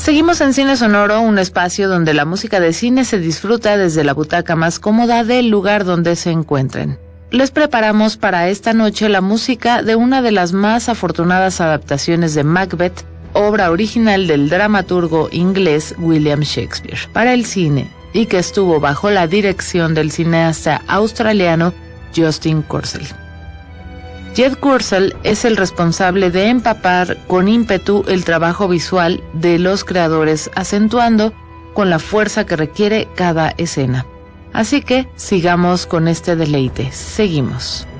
Seguimos en Cine Sonoro, un espacio donde la música de cine se disfruta desde la butaca más cómoda del lugar donde se encuentren. Les preparamos para esta noche la música de una de las más afortunadas adaptaciones de Macbeth, obra original del dramaturgo inglés William Shakespeare, para el cine, y que estuvo bajo la dirección del cineasta australiano Justin Kurzel. Jed Kurzel es el responsable de empapar con ímpetu el trabajo visual de los creadores, acentuando con la fuerza que requiere cada escena. Así que sigamos con este deleite. Seguimos.